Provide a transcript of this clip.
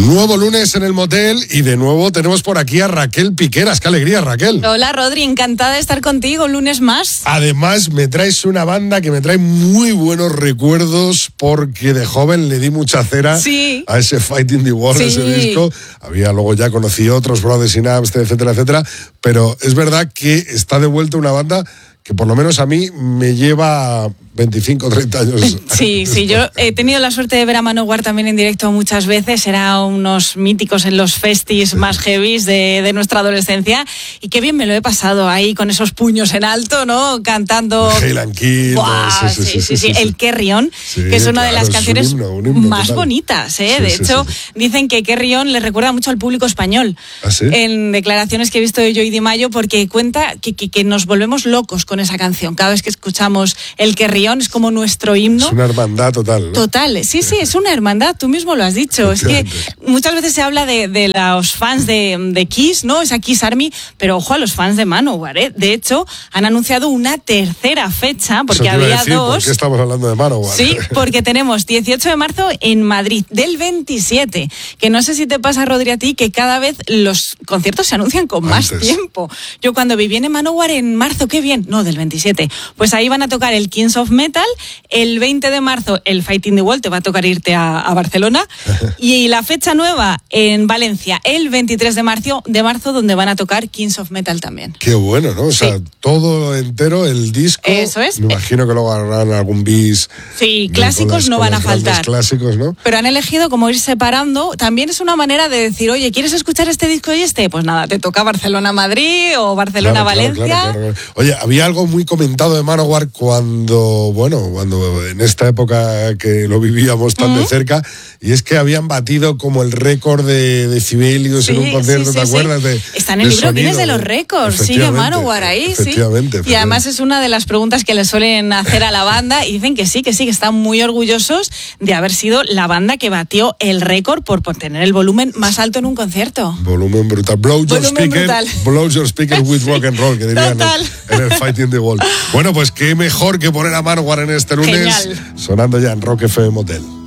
Nuevo lunes en el motel y de nuevo tenemos por aquí a Raquel Piqueras. ¡Qué alegría, Raquel! Hola, Rodri, encantada de estar contigo un lunes más. Además, me traes una banda que me trae muy buenos recuerdos porque de joven le di mucha cera a ese Fighting the Wall, ese disco. Luego ya conocí otros, Brothers in Arms, etcétera, etcétera. Pero es verdad que está de vuelta una banda que por lo menos a mí me lleva 25, 30 años. Sí, yo he tenido la suerte de ver a Manowar también en directo muchas veces, era unos míticos en los festis más heavies de nuestra adolescencia, y qué bien me lo he pasado ahí con esos puños en alto, ¿no? Cantando Hail and Kill. Sí. El Carry On, que es una de las canciones un himno más bonitas, de hecho, dicen que Carry On le recuerda mucho al público español. ¿Ah, sí? En declaraciones que he visto de Joey DiMaggio, porque cuenta que nos volvemos locos con esa canción. Cada vez que escuchamos el Carry On es como nuestro himno. Es una hermandad total, ¿no? Total, sí, es una hermandad, tú mismo lo has dicho. Es que muchas veces se habla de los fans de Kiss, ¿no? Esa Kiss Army, pero ojo a los fans de Manowar, ¿eh? De hecho, han anunciado una tercera fecha, porque había dos. ¿Por qué estamos hablando de Manowar? Sí, porque tenemos 18 de marzo en Madrid, del 27, que no sé si te pasa, Rodri, a ti, que cada vez los conciertos se anuncian con más tiempo. Yo cuando viví en Manowar en marzo, qué bien, no, del 27, pues ahí van a tocar el Kings of Metal, el 20 de marzo el Fighting the Wall, te va a tocar irte a Barcelona, y la fecha nueva en Valencia, el 23 de marzo, donde van a tocar Kings of Metal también. Qué bueno, ¿no? O sea, todo entero, el disco. Eso es. Me imagino que luego harán algún bis. Sí, clásicos no van a faltar. Clásicos, ¿no? Pero han elegido como ir separando. También es una manera de decir, oye, ¿quieres escuchar este disco y este? Pues nada, te toca Barcelona-Madrid o Barcelona-Valencia. Claro. Oye, había algo muy comentado de Manowar cuando en esta época que lo vivíamos tan de cerca, y es que habían batido como el récord de decibelios en un concierto, ¿te acuerdas? Está en el libro Guinness de los récords, sigue Manowar ahí, efectivamente. Y además es una de las preguntas que le suelen hacer a la banda, y dicen que están muy orgullosos de haber sido la banda que batió el récord por tener el volumen más alto en un concierto. Volumen brutal. Blow your speaker with rock and roll, que dirían en el Fighting the Wall. Bueno, pues qué mejor que poner a Manowar en este lunes. Genial. Sonando ya en Rock FM Motel.